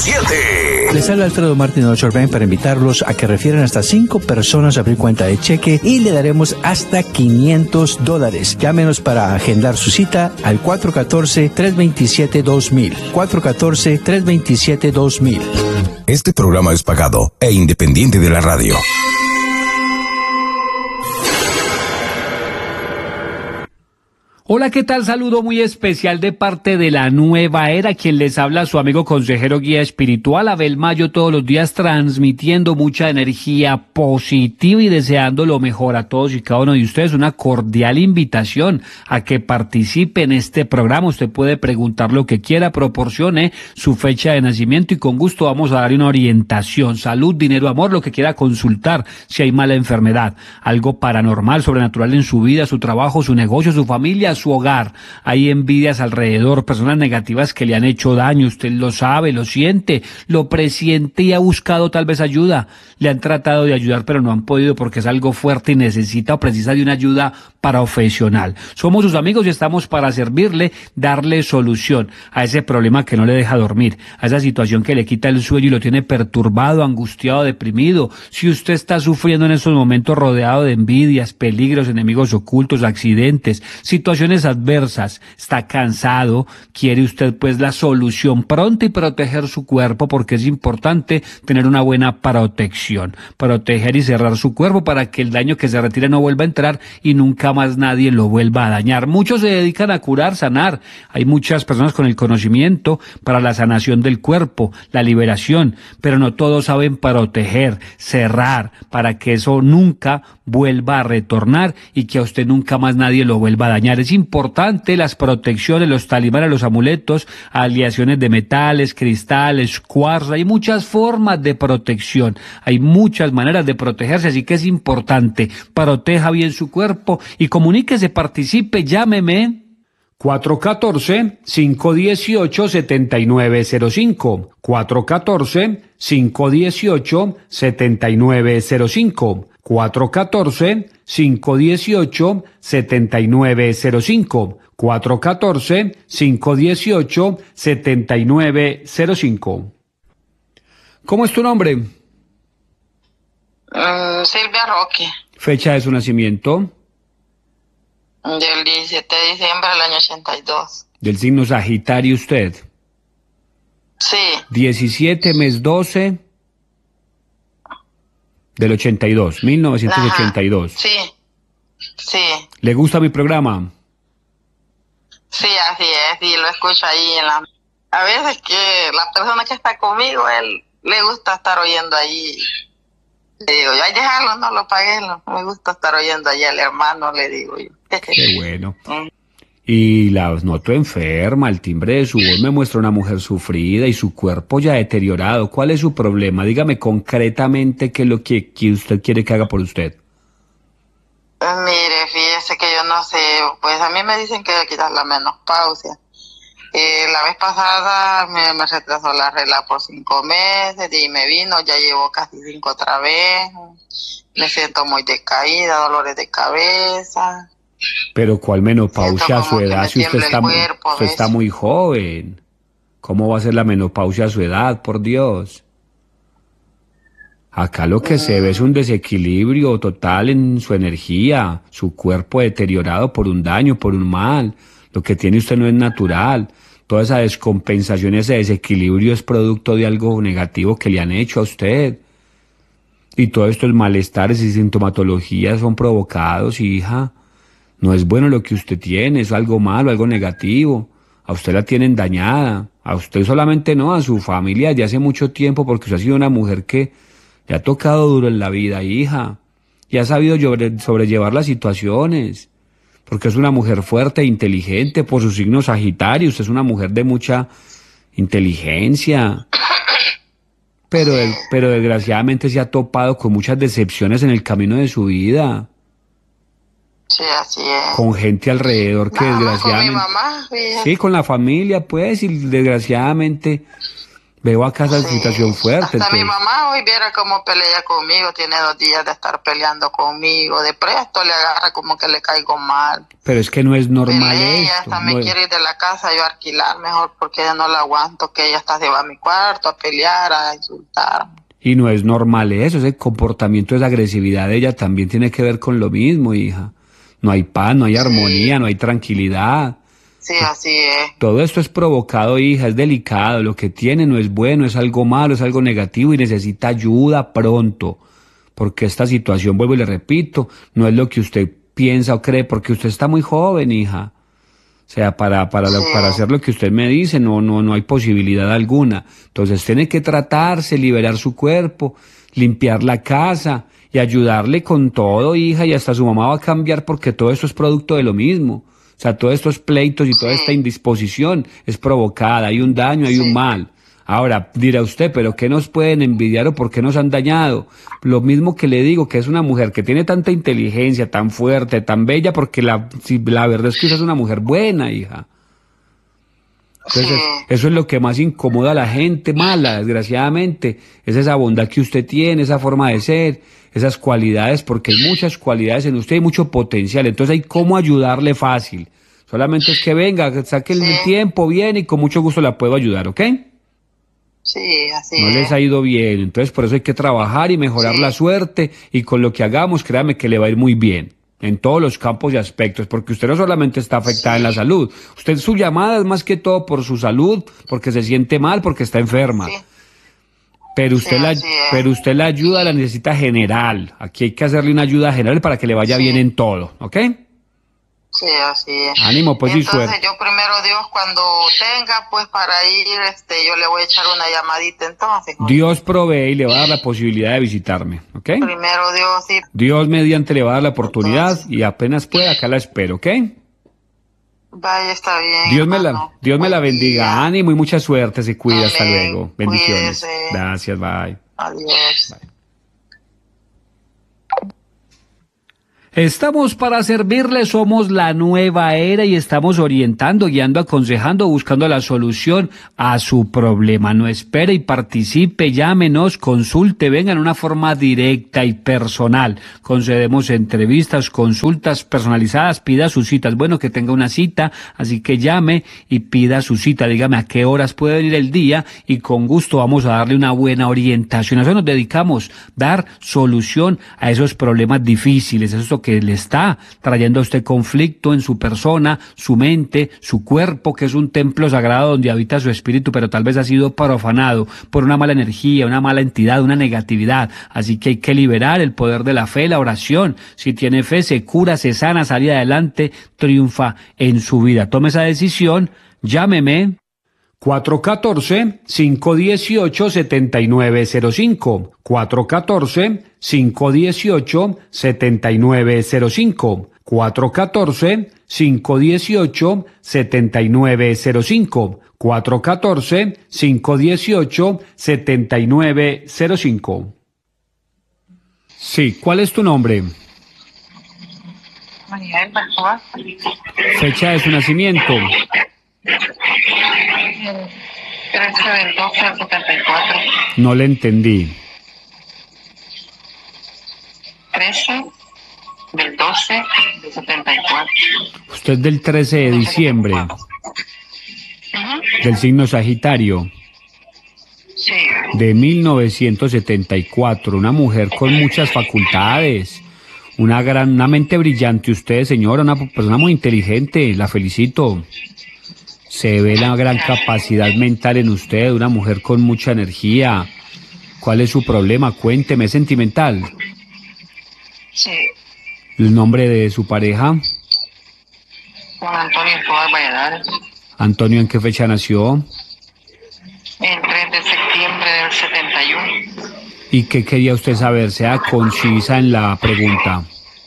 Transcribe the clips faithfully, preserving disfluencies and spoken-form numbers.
siete. Les habla Alfredo Martín Ochorbén para invitarlos a que refieran hasta cinco personas a abrir cuenta de cheque y le daremos hasta quinientos dólares. Llámenos para agendar su cita al cuatro uno cuatro, tres dos siete, dos mil. cuatro uno cuatro, tres dos siete, dos mil. Este programa es pagado e independiente de la radio. Hola, ¿qué tal? Saludo muy especial de parte de la nueva era, quien les habla su amigo consejero guía espiritual Abel Mayo, todos los días transmitiendo mucha energía positiva y deseando lo mejor a todos y cada uno de ustedes. Una cordial invitación a que participe en este programa. Usted puede preguntar lo que quiera, proporcione su fecha de nacimiento y con gusto vamos a darle una orientación. Salud, dinero, amor, lo que quiera consultar, si hay mala enfermedad, algo paranormal, sobrenatural en su vida, su trabajo, su negocio, su familia, su hogar. Hay envidias alrededor, personas negativas que le han hecho daño, usted lo sabe, lo siente, lo presiente y ha buscado tal vez ayuda. Le han tratado de ayudar pero no han podido porque es algo fuerte y necesita o precisa de una ayuda profesional. Somos sus amigos y estamos para servirle, darle solución a ese problema que no le deja dormir, a esa situación que le quita el sueño y lo tiene perturbado, angustiado, deprimido. Si usted está sufriendo en estos momentos rodeado de envidias, peligros, enemigos ocultos, accidentes, situaciones adversas, está cansado, quiere usted pues la solución pronta y proteger su cuerpo, porque es importante tener una buena protección, proteger y cerrar su cuerpo para que el daño que se retire no vuelva a entrar y nunca más nadie lo vuelva a dañar. Muchos se dedican a curar, sanar. Hay muchas personas con el conocimiento para la sanación del cuerpo, la liberación, pero no todos saben proteger, cerrar, para que eso nunca vuelva a retornar y que a usted nunca más nadie lo vuelva a dañar. Es importante las protecciones, los talismanes, los amuletos, aleaciones de metales, cristales, cuarzos. Hay muchas formas de protección, hay muchas maneras de protegerse, así que es importante, proteja bien su cuerpo y comuníquese, participe, llámeme. cuatro uno cuatro, cinco uno ocho, siete nueve cero cinco. cuatro uno cuatro, cinco uno ocho, siete nueve cero cinco. cuatro uno cuatro, cinco uno ocho, siete nueve cero cinco. cuatro uno cuatro, cinco uno ocho, siete nueve cero cinco. ¿Cómo es tu nombre? Uh, Silvia Roque. Fecha de su nacimiento. Del diecisiete de diciembre del año ochenta y dos. Del signo Sagitario usted. Sí. diecisiete, mes doce del ochenta y dos, mil novecientos ochenta y dos. Ajá. Sí, sí. ¿Le gusta mi programa? Sí, así es, sí, lo escucho ahí en la... A veces que la persona que está conmigo, él le gusta estar oyendo ahí. Le digo, yo, ay, déjalo, no lo pagué, no me gusta estar oyendo ahí al hermano, le digo yo. Qué bueno. Y la noto enferma, el timbre de su voz me muestra una mujer sufrida y su cuerpo ya deteriorado. ¿Cuál es su problema? Dígame concretamente qué es lo que, que usted quiere que haga por usted. Mire, fíjese que yo no sé, pues a mí me dicen que voy a quitar la menopausia. Eh, la vez pasada me, me retrasó la regla por cinco meses y me vino, ya llevo casi cinco otra vez. Me siento muy decaída, dolores de cabeza. Pero ¿cuál menopausia a su edad si usted está, cuerpo, usted está muy joven? ¿Cómo va a ser la menopausia a su edad, por Dios? Acá lo que mm. se ve es un desequilibrio total en su energía, su cuerpo deteriorado por un daño, por un mal. Lo que tiene usted no es natural. Toda esa descompensación, ese desequilibrio es producto de algo negativo que le han hecho a usted. Y todos estos malestares y sintomatologías son provocados, hija. No es bueno lo que usted tiene, es algo malo, algo negativo. A usted la tienen dañada. A usted solamente no, a su familia ya hace mucho tiempo, porque usted ha sido una mujer que le ha tocado duro en la vida, hija. Y ha sabido sobrellevar las situaciones. Porque es una mujer fuerte e inteligente por su signo Sagitario. Usted es una mujer de mucha inteligencia. Pero, pero desgraciadamente se ha topado con muchas decepciones en el camino de su vida. Sí, así es. Con gente alrededor que no, desgraciadamente... Con mi mamá, sí, con la familia, pues, y desgraciadamente, Veo acá esa Sí, situación fuerte. hasta mi Entonces, mamá hoy viera cómo pelea conmigo, tiene dos días de estar peleando conmigo, de presto le agarra como que le caigo mal. pero es que no es normal Pelea, esto. hasta No me es- quiere ir de la casa yo a alquilar mejor porque ya no la aguanto, que ella está se va a mi cuarto a pelear, a insultar. y no es normal eso, ese comportamiento, esa agresividad de ella también tiene que ver con lo mismo, hija. No hay paz, no hay armonía, no hay tranquilidad. Sí, así es. Todo esto es provocado, hija, es delicado. Lo que tiene no es bueno, es algo malo, es algo negativo y necesita ayuda pronto. Porque esta situación, vuelvo y le repito, no es lo que usted piensa o cree, porque usted está muy joven, hija. O sea, para, para, lo- Sí. para hacer lo que usted me dice, no, no, no hay posibilidad alguna. Entonces tiene que tratarse, liberar su cuerpo, limpiar la casa y ayudarle con todo, hija, y hasta su mamá va a cambiar porque todo esto es producto de lo mismo. O sea, todos estos pleitos y toda Sí. esta indisposición es provocada, hay un daño, hay un Sí. mal. Ahora, dirá usted, pero ¿qué nos pueden envidiar o por qué nos han dañado? Lo mismo que le digo, que es una mujer que tiene tanta inteligencia, tan fuerte, tan bella, porque la, si, la verdad es que usted es una mujer buena, hija. Entonces, Sí. eso es lo que más incomoda a la gente mala, desgraciadamente. Es esa bondad que usted tiene, esa forma de ser, esas cualidades, porque hay muchas cualidades en usted y mucho potencial. Entonces hay cómo ayudarle fácil. Solamente es que venga, saque el Sí. tiempo, bien, y con mucho gusto la puedo ayudar, ¿ok? Sí, así No es. les ha ido bien, entonces por eso hay que trabajar y mejorar Sí. la suerte y con lo que hagamos, créame que le va a ir muy bien en todos los campos y aspectos, porque usted no solamente está afectada Sí. en la salud, usted su llamada es más que todo por su salud, porque se siente mal, porque está enferma. Sí. Pero Sí, usted la, así es. pero usted la ayuda la necesita general. Aquí hay que hacerle una ayuda general para que le vaya Sí. bien en todo, ¿ok? Sí, así es. Ánimo, pues, y Entonces suerte. yo primero Dios cuando tenga pues para ir, este, yo le voy a echar una llamadita entonces. Dios provee y le va a dar la posibilidad de visitarme, ¿ok? Primero Dios, sí. Dios mediante le va a dar la oportunidad Entonces, y apenas pueda acá la espero, ¿ok? vaya, está bien, Dios me la, hermano. Dios me la Buen bendiga. día. Ánimo y mucha suerte. Se cuida. Hasta Amén. luego. Bendiciones. Cuídese. Gracias. Bye. Adiós. Estamos para servirle, somos la nueva era y estamos orientando, guiando, aconsejando, buscando la solución a su problema. No espere y participe, llámenos, consulte, venga en una forma directa y personal. Concedemos entrevistas, consultas personalizadas, pida sus citas. Bueno, que tenga una cita, así que llame y pida su cita. Dígame a qué horas puede venir el día y con gusto vamos a darle una buena orientación. A eso nos dedicamos, dar solución a esos problemas difíciles, eso que le está trayendo a usted conflicto en su persona, su mente, su cuerpo, que es un templo sagrado donde habita su espíritu, pero tal vez ha sido profanado por una mala energía, una mala entidad, una negatividad. Así que hay que liberar el poder de la fe, la oración. Si tiene fe, se cura, se sana, sale adelante, triunfa en su vida. Tome esa decisión, llámeme. cuatro uno cuatro, cinco uno ocho, siete nueve cero cinco. cuatro uno cuatro, cinco uno ocho, siete nueve cero cinco. cuatro uno cuatro, cinco uno ocho, siete nueve cero cinco. cuatro uno cuatro, cinco uno ocho, siete nueve cero cinco. Sí, ¿cuál es tu nombre? María del Pascual. Fecha de su nacimiento. trece del doce del setenta y cuatro. No le entendí. trece del doce del setenta y cuatro. Usted es del trece de diciembre, Ujú. del signo Sagitario. Sí. De mil novecientos setenta y cuatro, una mujer con muchas facultades, una gran, una mente brillante usted, señora, una persona muy inteligente, la felicito. Se ve la gran capacidad mental en usted, una mujer con mucha energía. ¿Cuál es su problema? Cuénteme, ¿es sentimental? Sí. ¿El nombre de su pareja? Juan Antonio Escobar Valladares. Antonio, ¿en qué fecha nació? El tres de septiembre del setenta y uno. ¿Y qué quería usted saber? Sea concisa en la pregunta.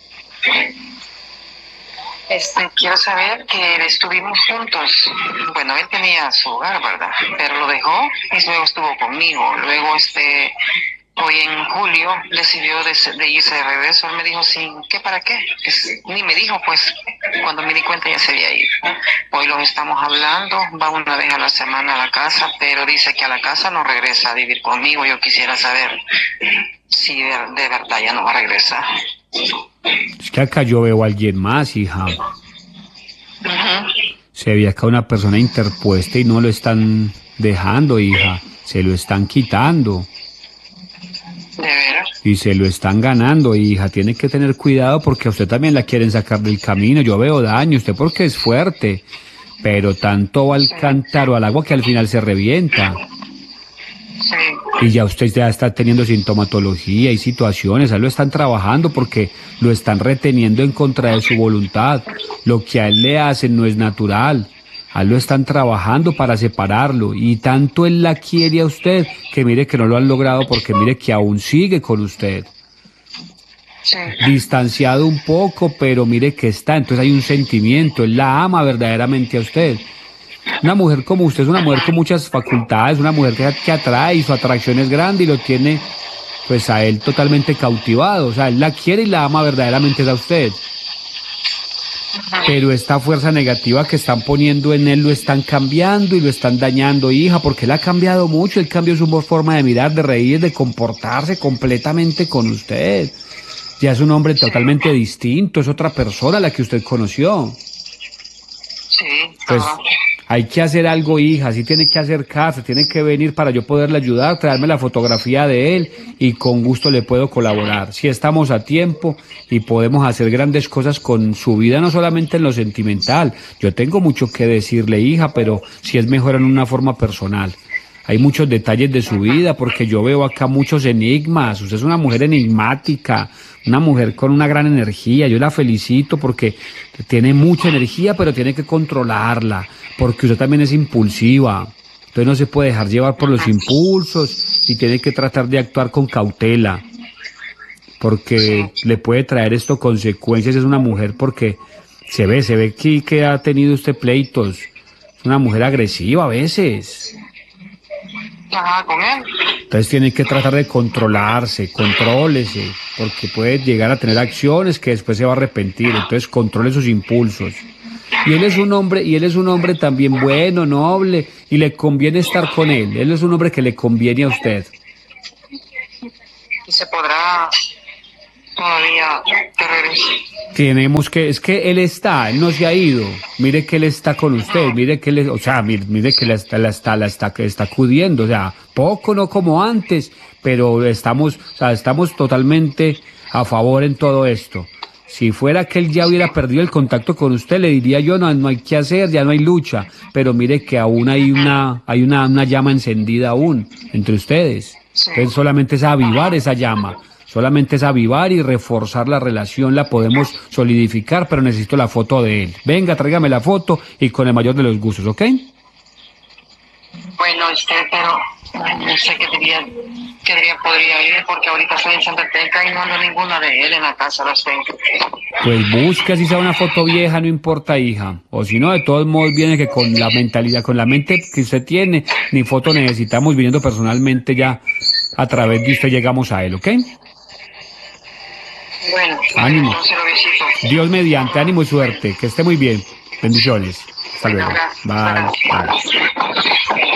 Este, quiero saber que estuvimos juntos. Bueno, él tenía su hogar, ¿verdad? Pero lo dejó y luego estuvo conmigo. Luego, este, hoy en julio decidió de, de irse de regreso. Él me dijo, sí, ¿qué para qué? Es, ni me dijo, pues, cuando me di cuenta ya se había ido. Hoy los estamos hablando, va una vez a la semana a la casa, pero dice que a la casa no regresa a vivir conmigo. Yo quisiera saber si de, de verdad ya no va a regresar. Es que acá yo veo a alguien más, hija. Uh-huh. Se ve acá una persona interpuesta y no lo están dejando, hija. Se lo están quitando. ¿De veras? Y se lo están ganando, hija. Tiene que tener cuidado porque a usted también la quieren sacar del camino. Yo veo daño, usted porque es fuerte. Pero tanto va al cántaro al agua que al final se revienta. Sí. Y ya usted ya está teniendo sintomatología y situaciones, ahí lo están trabajando porque lo están reteniendo en contra de su voluntad. Lo que a él le hacen no es natural. A él lo están trabajando para separarlo y tanto él la quiere a usted que mire que no lo han logrado porque mire que aún sigue con usted. Sí. Distanciado un poco, pero mire que está, entonces hay un sentimiento, él la ama verdaderamente a usted. Una mujer como usted es una mujer con muchas facultades, una mujer que, que atrae y su atracción es grande y lo tiene pues a él totalmente cautivado, o sea, él la quiere y la ama verdaderamente a usted. Pero esta fuerza negativa que están poniendo en él lo están cambiando y lo están dañando, hija, porque él ha cambiado mucho, él cambió su forma de mirar, de reír, de comportarse completamente con usted. Ya es un hombre totalmente distinto, es otra persona a la que usted conoció. Sí. Pues Ajá. hay que hacer algo, hija, sí tiene que acercarse, tiene que venir para yo poderle ayudar, traerme la fotografía de él y con gusto le puedo colaborar. Si estamos a tiempo y podemos hacer grandes cosas con su vida, no solamente en lo sentimental. Yo tengo mucho que decirle, hija, pero si es mejor en una forma personal. Hay muchos detalles de su vida porque yo veo acá muchos enigmas. Usted es una mujer enigmática, una mujer con una gran energía. Yo la felicito porque tiene mucha energía, pero tiene que controlarla, porque usted también es impulsiva. Entonces no se puede dejar llevar por los impulsos y tiene que tratar de actuar con cautela, porque le puede traer esto consecuencias. Es una mujer porque se ve, se ve que, que ha tenido usted pleitos. Es una mujer agresiva a veces. Ajá, con él. Entonces tiene que tratar de controlarse, contrólese, porque puede llegar a tener acciones que después se va a arrepentir. Entonces controle sus impulsos. Y él es un hombre, y él es un hombre también bueno, noble, y le conviene estar con él. Él es un hombre que le conviene a usted. Y se podrá todavía que regrese. Tenemos que, es que él está, él no se ha ido. Mire que él está con usted, mire que él, o sea, mire, mire que la está, la está, la está, que está acudiendo, o sea, poco no como antes, pero estamos, o sea, estamos totalmente a favor en todo esto. Si fuera que él ya hubiera perdido el contacto con usted, le diría yo, no, no hay que hacer, ya no hay lucha, pero mire que aún hay una, hay una, una llama encendida aún entre ustedes. Entonces solamente es avivar esa llama. Solamente es avivar y reforzar la relación, la podemos solidificar, pero necesito la foto de él. Venga, tráigame la foto y con el mayor de los gustos, ¿ok? Bueno, este, pero no sé qué día, qué día podría ir, porque ahorita estoy en Santa Teca y no ando ninguna de él en la casa, las tengo. Pues busque así sea una foto vieja, no importa, hija. O si no, de todos modos viene que con la mentalidad, con la mente que usted tiene, ni foto necesitamos, viniendo personalmente ya a través de usted llegamos a él, ¿ok? Bueno, Ánimo. entonces lo visito. Dios mediante, ánimo y suerte. Que esté muy bien. Bendiciones. Hasta luego. Bye. Bye.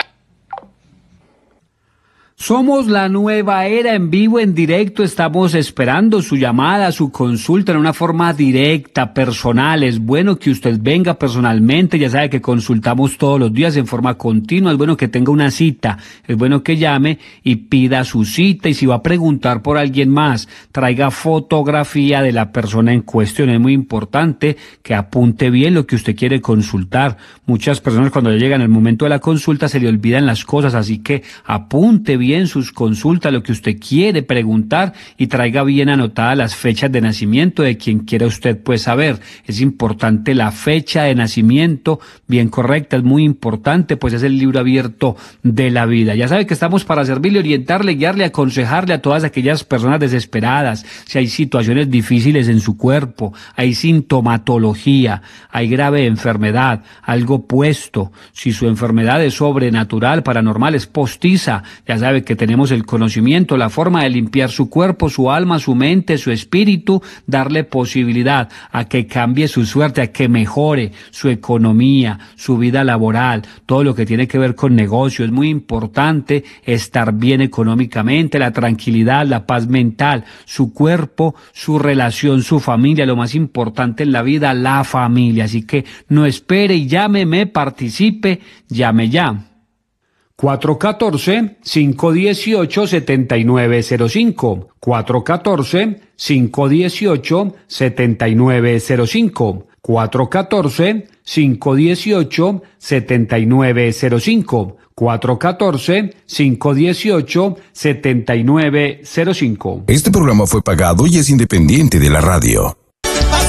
Somos la nueva era en vivo, en directo. Estamos esperando su llamada, su consulta en una forma directa, personal. Es bueno que usted venga personalmente. Ya sabe que consultamos todos los días en forma continua. Es bueno que tenga una cita. Es bueno que llame y pida su cita. Y si va a preguntar por alguien más, traiga fotografía de la persona en cuestión. Es muy importante que apunte bien lo que usted quiere consultar. Muchas personas cuando llegan al momento de la consulta se le olvidan las cosas. Así que apunte bien en sus consultas lo que usted quiere preguntar y traiga bien anotadas las fechas de nacimiento de quien quiera usted pues saber. Es importante la fecha de nacimiento bien correcta, es muy importante, pues es el libro abierto de la vida. Ya sabe que estamos para servirle, orientarle, guiarle, aconsejarle a todas aquellas personas desesperadas. Si hay situaciones difíciles en su cuerpo, hay sintomatología, hay grave enfermedad, algo puesto, si su enfermedad es sobrenatural, paranormal, es postiza, ya sabe sabe que tenemos el conocimiento, la forma de limpiar su cuerpo, su alma, su mente, su espíritu, darle posibilidad a que cambie su suerte, a que mejore su economía, su vida laboral, todo lo que tiene que ver con negocio. Es muy importante estar bien económicamente, la tranquilidad, la paz mental, su cuerpo, su relación, su familia, lo más importante en la vida, la familia. Así que no espere y llámeme, participe, llame ya. cuatro uno cuatro, cinco uno ocho, siete nueve cero cinco. cuatro uno cuatro, cinco uno ocho, siete nueve cero cinco. cuatro uno cuatro, cinco uno ocho, siete nueve cero cinco. cuatro uno cuatro, cinco uno ocho, siete nueve cero cinco. Este programa fue pagado y es independiente de la radio.